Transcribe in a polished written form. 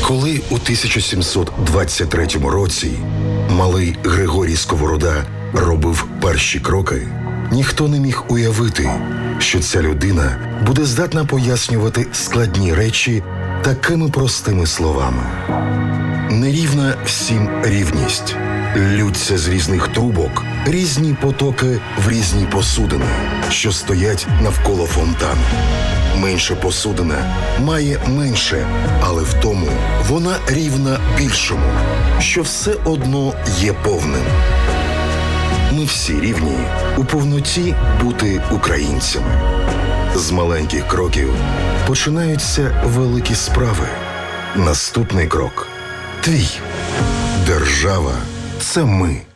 Коли у 1723 році малий Григорій Сковорода робив перші кроки, ніхто не міг уявити, що ця людина буде здатна пояснювати складні речі такими простими словами. Нерівна всім рівність. Ллються з різних трубок різні потоки в різні посудини, що стоять навколо фонтану. Менша посудина має менше, але в тому вона рівна більшому, що все одно є повним. Ми всі рівні у повноті бути українцями. З маленьких кроків починаються великі справи. Наступний крок – твій. Держава – це ми.